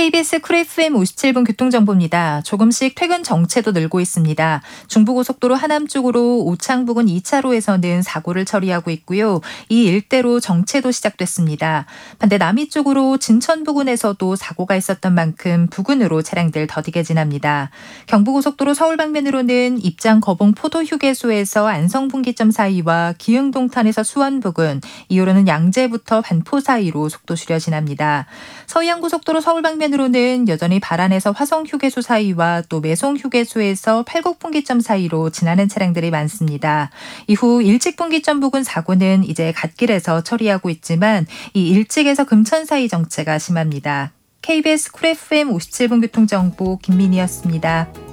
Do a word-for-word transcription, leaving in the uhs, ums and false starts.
케이비에스 쿨 에프엠 오십칠 분 교통정보입니다. 조금씩 퇴근 정체도 늘고 있습니다. 중부고속도로 하남 쪽으로 오창 부근 이 차로에서는 사고를 처리하고 있고요. 이 일대로 정체도 시작됐습니다. 반대 남이 쪽으로 진천 부근에서도 사고가 있었던 만큼 부근으로 차량들 더디게 지납니다. 경부고속도로 서울 방면으로는 입장 거봉 포도휴게소에서 안성분기점 사이와 기흥동탄에서 수원 부근, 이후로는 양재부터 반포 사이로 속도 줄여 지납니다. 서해안고속도로 서울 방면으로는 여전히 발안에서 화성휴게소 사이와 또 매송휴게소에서 팔곡분기점 사이로 지나는 차량들이 많습니다. 이후 일직분기점 부근 사고는 이제 갓길에서 처리하고 있지만 이 일직에서 금천 사이 정체가 심합니다. 케이비에스 쿨 에프엠 오십칠 분 교통정보 김민희였습니다.